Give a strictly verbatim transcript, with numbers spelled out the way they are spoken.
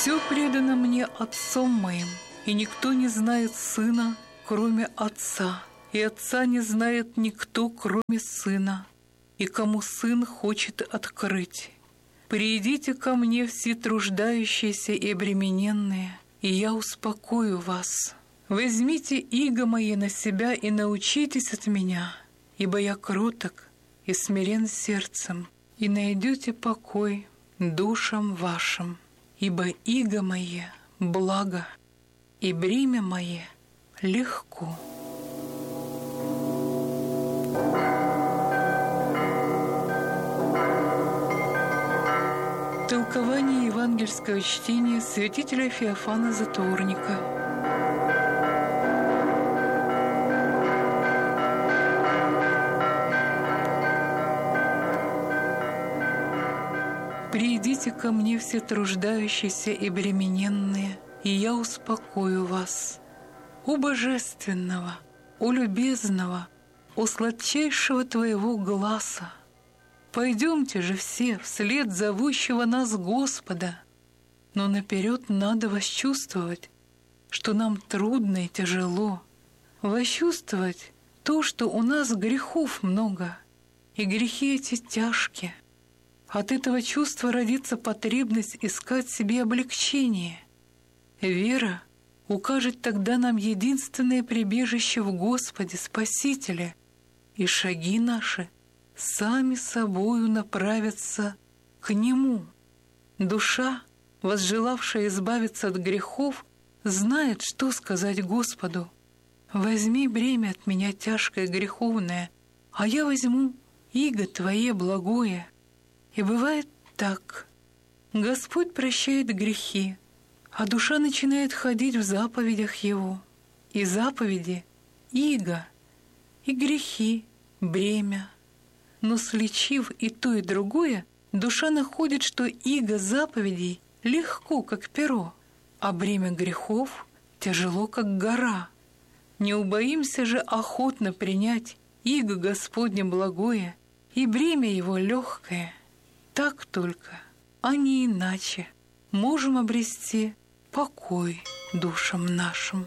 Все предано мне Отцом моим, и никто не знает Сына, кроме Отца, и Отца не знает никто, кроме Сына, и кому Сын хочет открыть. Придите ко мне все труждающиеся и обремененные, и я успокою вас. Возьмите иго мои на себя и научитесь от меня, ибо я кроток и смирен сердцем, и найдете покой душам вашим, ибо иго мое благо, и бремя мое легко. Толкование евангельского чтения святителя Феофана Затворника. «Придите ко мне все труждающиеся и бремененные, и я успокою вас. У божественного, у любезного, у сладчайшего твоего гласа! Пойдемте же все вслед зовущего нас Господа, но наперед надо восчувствовать, что нам трудно и тяжело, восчувствовать то, что у нас грехов много, и грехи эти тяжкие. От этого чувства родится потребность искать себе облегчение. Вера укажет тогда нам единственное прибежище в Господе, Спасителе, и шаги наши сами собою направятся к Нему. Душа, возжелавшая избавиться от грехов, знает, что сказать Господу. «Возьми бремя от меня тяжкое греховное, а я возьму иго Твое благое». И бывает так. Господь прощает грехи, а душа начинает ходить в заповедях Его. И заповеди — иго, и грехи — бремя. Но сличив и то, и другое, душа находит, что иго заповедей легко, как перо, а бремя грехов тяжело, как гора. Не убоимся же охотно принять иго Господне благое и бремя Его легкое. Так только, а не иначе, можем обрести покой душам нашим.